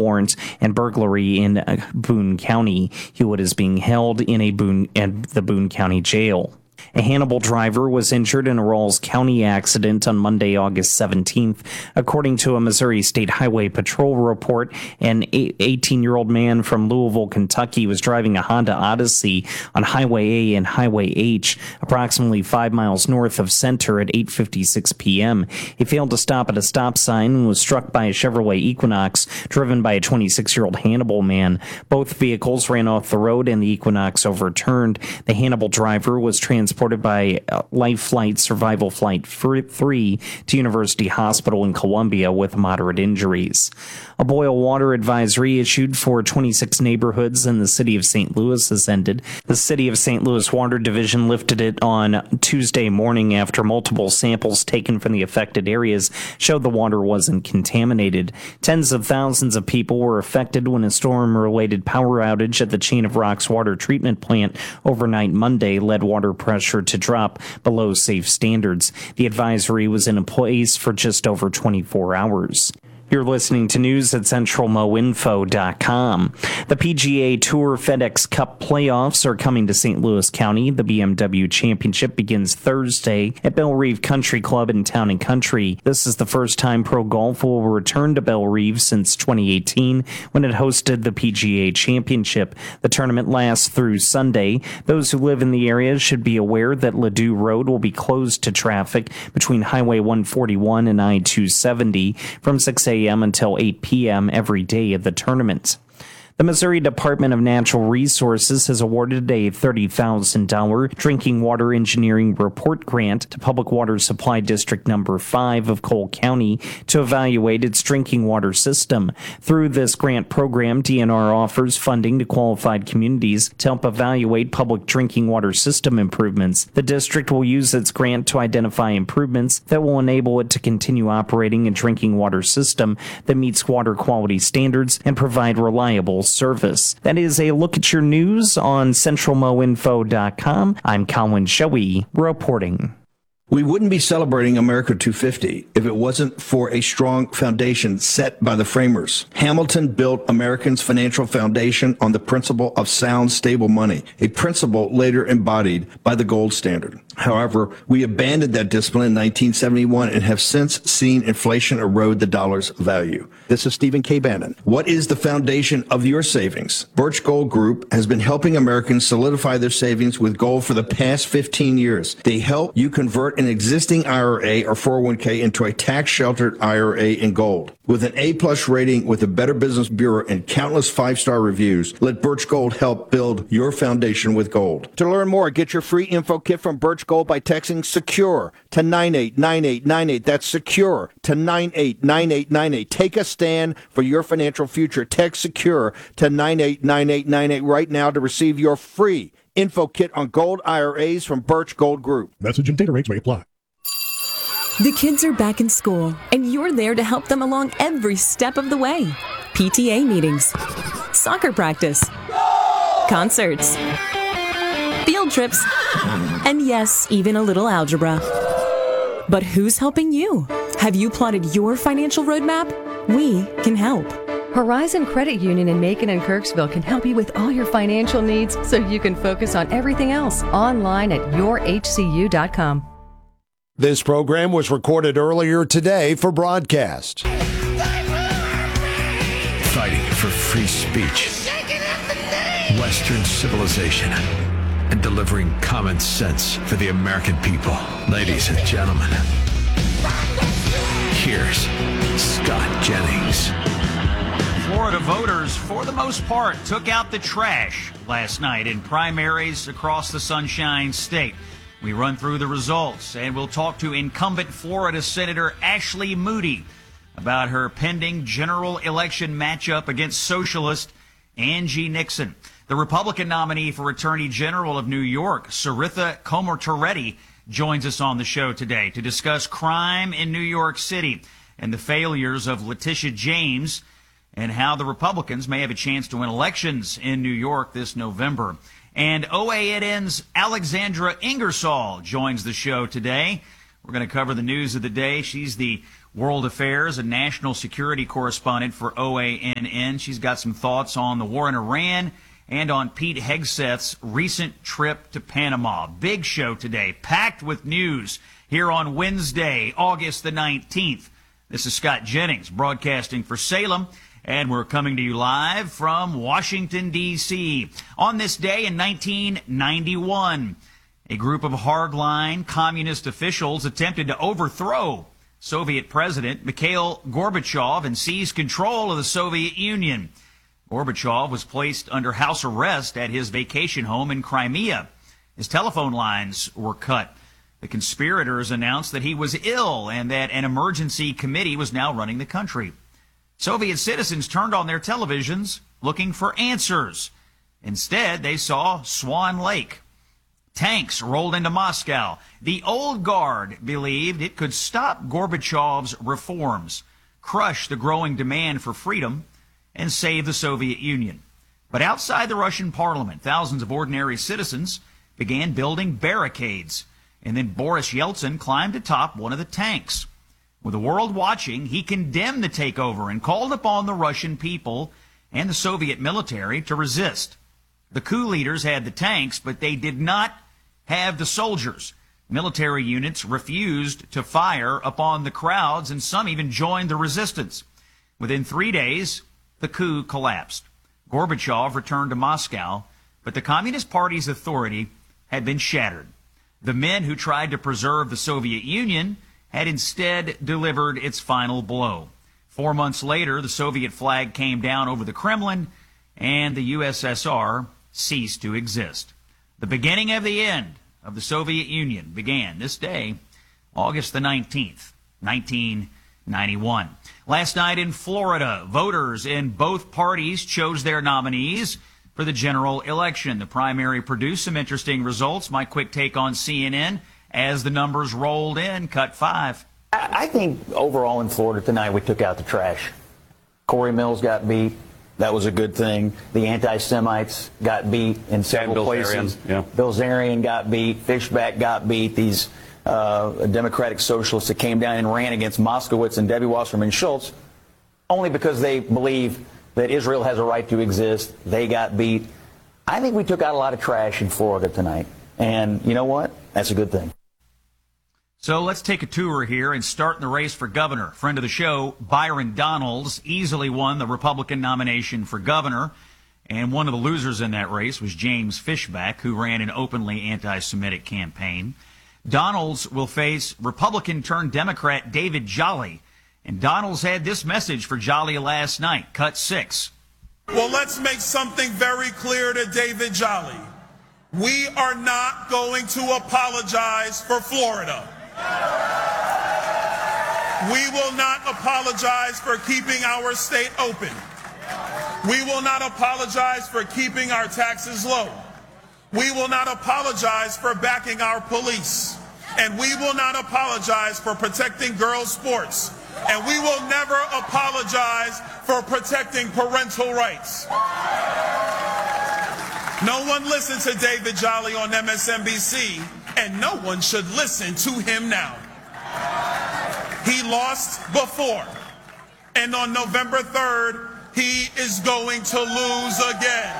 warrant and burglary in Boone County. Hewitt is being held in the Boone County jail. A Hannibal driver was injured in a Rawls County accident on Monday, August 17th. According to a Missouri State Highway Patrol report, an 18-year-old man from Louisville, Kentucky was driving a Honda Odyssey on Highway A and Highway H, approximately 5 miles north of Center at 8:56 p.m. He failed to stop at a stop sign and was struck by a Chevrolet Equinox driven by a 26-year-old Hannibal man. Both vehicles ran off the road and the Equinox overturned. The Hannibal driver was transported by Life Flight Survival Flight 3 to University Hospital in Columbia with moderate injuries. A boil water advisory issued for 26 neighborhoods in the city of St. Louis has ended. The City of St. Louis Water Division lifted it on Tuesday morning after multiple samples taken from the affected areas showed the water wasn't contaminated. Tens of thousands of people were affected when a storm-related power outage at the Chain of Rocks water treatment plant overnight Monday led water pressure to drop below safe standards. The advisory was in place for just over 24 hours. You're listening to news at CentralMoInfo.com. The PGA Tour FedEx Cup playoffs are coming to St. Louis County. The BMW Championship begins Thursday at Bellerive Country Club in Town & Country. This is the first time pro golf will return to Bellerive since 2018 when it hosted the PGA Championship. The tournament lasts through Sunday. Those who live in the area should be aware that Ladue Road will be closed to traffic between Highway 141 and I-270 from 6 a.m. until 8 p.m. every day of the tournament. The Missouri Department of Natural Resources has awarded a $30,000 drinking water engineering report grant to Public Water Supply District Number 5 of Cole County to evaluate its drinking water system. Through this grant program, DNR offers funding to qualified communities to help evaluate public drinking water system improvements. The district will use its grant to identify improvements that will enable it to continue operating a drinking water system that meets water quality standards and provide reliable service. That is a look at your news on CentralMoInfo.com. I'm Colin Shoey reporting. We wouldn't be celebrating America 250 if it wasn't for a strong foundation set by the framers. Hamilton built Americans' financial foundation on the principle of sound, stable money, a principle later embodied by the gold standard. However, we abandoned that discipline in 1971 and have since seen inflation erode the dollar's value. This is Stephen K. Bannon. What is the foundation of your savings? Birch Gold Group has been helping Americans solidify their savings with gold for the past 15 years. They help you convert an existing IRA or 401k into a tax-sheltered IRA in gold. With an A-plus rating with the Better Business Bureau and countless five-star reviews, let Birch Gold help build your foundation with gold. To learn more, get your free info kit from Birch Gold by texting SECURE to 989898. That's SECURE to 989898. Take a stand for your financial future. Text SECURE to 989898 right now to receive your free info kit on gold IRAs from Birch Gold Group. Message and data rates may apply. The kids are back in school, and you're there to help them along every step of the way. PTA meetings, soccer practice, concerts, field trips, and yes, even a little algebra. But who's helping you? Have you plotted your financial roadmap? We can help. Horizon Credit Union in Macon and Kirksville can help you with all your financial needs so you can focus on everything else online at yourhcu.com. This program was recorded earlier today for broadcast. Fighting for free speech, Western civilization, and delivering common sense for the American people. Ladies and gentlemen, here's Scott Jennings. Florida voters, for the most part, took out the trash last night in primaries across the Sunshine State. We run through the results, and we'll talk to incumbent Florida Senator Ashley Moody about her pending general election matchup against socialist Angie Nixon. The Republican nominee for Attorney General of New York, Saritha Komotoretti, joins us on the show today to discuss crime in New York City and the failures of Letitia James and how the Republicans may have a chance to win elections in New York this November. And OANN's Alexandra Ingersoll joins the show today. We're going to cover the news of the day. She's the world affairs and national security correspondent for OANN. She's got some thoughts on the war in Iran and on Pete Hegseth's recent trip to Panama. Big show today, packed with news here on Wednesday, August the 19th. This is Scott Jennings broadcasting for Salem, and we're coming to you live from Washington, D.C. On this day in 1991, a group of hardline communist officials attempted to overthrow Soviet President Mikhail Gorbachev and seize control of the Soviet Union. Gorbachev was placed under house arrest at his vacation home in Crimea. His telephone lines were cut. The conspirators announced that he was ill and that an emergency committee was now running the country. Soviet citizens turned on their televisions looking for answers. Instead, they saw Swan Lake. Tanks rolled into Moscow. The old guard believed it could stop Gorbachev's reforms, crush the growing demand for freedom, and save the Soviet Union. But outside the Russian parliament, thousands of ordinary citizens began building barricades. And then Boris Yeltsin climbed atop one of the tanks. With the world watching, he condemned the takeover and called upon the Russian people and the Soviet military to resist. The coup leaders had the tanks, but they did not have the soldiers. Military units refused to fire upon the crowds, and some even joined the resistance. Within 3 days, the coup collapsed. Gorbachev returned to Moscow, but the Communist Party's authority had been shattered. The men who tried to preserve the Soviet Union had instead delivered its final blow. 4 months later, the Soviet flag came down over the Kremlin, and the USSR ceased to exist. The beginning of the end of the Soviet Union began this day, August the 19th, 1991. Last night in Florida, voters in both parties chose their nominees for the general election. The primary produced some interesting results. My quick take on CNN as the numbers rolled in. Cut 5. I think overall in Florida tonight we took out the trash. Corey Mills got beat. That was a good thing. The anti-Semites got beat in several places. Bilzerian got beat. Fishback got beat. These Democratic socialists that came down and ran against Moskowitz and Debbie Wasserman Schultz only because they believe that Israel has a right to exist. They got beat. I think we took out a lot of trash in Florida tonight. And you know what? That's a good thing. So let's take a tour here and start in the race for governor. Friend of the show, Byron Donalds, easily won the Republican nomination for governor. And one of the losers in that race was James Fishback, who ran an openly anti-Semitic campaign. Donalds will face Republican-turned-Democrat David Jolly. And Donalds had this message for Jolly last night. Cut 6. Well, let's make something very clear to David Jolly. We are not going to apologize for Florida. We will not apologize for keeping our state open. We will not apologize for keeping our taxes low. We will not apologize for backing our police. And we will not apologize for protecting girls' sports. And we will never apologize for protecting parental rights. No one listened to David Jolly on MSNBC, and no one should listen to him now. He lost before, and on November 3rd, he is going to lose again.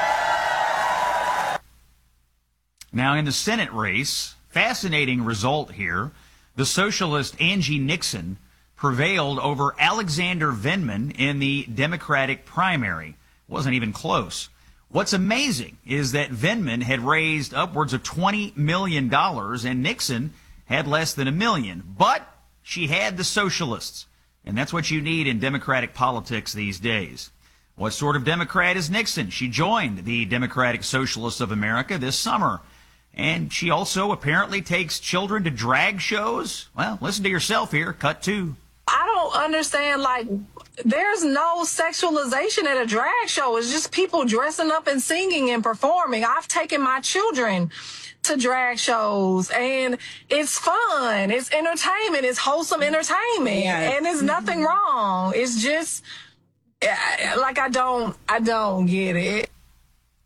Now in the Senate race, fascinating result here. The socialist Angie Nixon prevailed over Alexander Vindman in the Democratic primary. Wasn't even close. What's amazing is that Vindman had raised upwards of $20 million and Nixon had less than $1 million. But she had the socialists. And that's what you need in Democratic politics these days. What sort of Democrat is Nixon? She joined the Democratic Socialists of America this summer. And she also apparently takes children to drag shows. Well, listen to yourself here. Cut 2. I don't understand, there's no sexualization at a drag show. It's just people dressing up and singing and performing. I've taken my children to drag shows, and it's fun. It's entertainment. It's wholesome entertainment. Yes. And there's nothing wrong. It's just, I don't get it.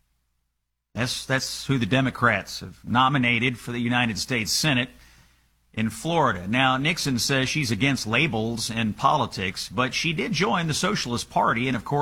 That's who the Democrats have nominated for the United States Senate. in Florida. Now, Nixon says she's against labels in politics, but she did join the Socialist Party, and of course,